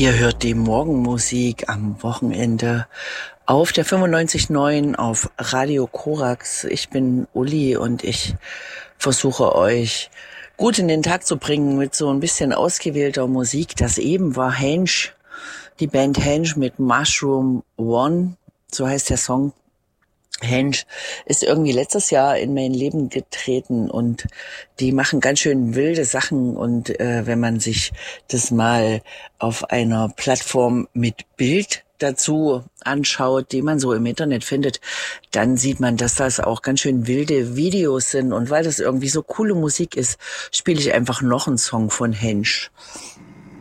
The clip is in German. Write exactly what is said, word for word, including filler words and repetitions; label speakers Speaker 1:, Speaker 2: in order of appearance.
Speaker 1: Ihr hört die Morgenmusik am Wochenende auf der fünfundneunzig Komma neun auf Radio Korax. Ich bin Uli und ich versuche euch gut in den Tag zu bringen mit so ein bisschen ausgewählter Musik. Das eben war Hensch, die Band Hensch mit Mushroom One, so heißt der Song. Hensch ist irgendwie letztes Jahr in mein Leben getreten und die machen ganz schön wilde Sachen und äh, wenn man sich das mal auf einer Plattform mit Bild dazu anschaut, die man so im Internet findet, dann sieht man, dass das auch ganz schön wilde Videos sind und weil das irgendwie so coole Musik ist, spiele ich einfach noch einen Song von Hensch.